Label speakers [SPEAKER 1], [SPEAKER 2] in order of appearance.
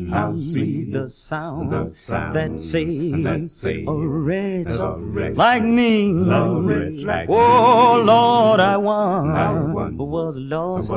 [SPEAKER 1] how sweet the sound that saves a wretch like me. Oh, Lord, I once was lost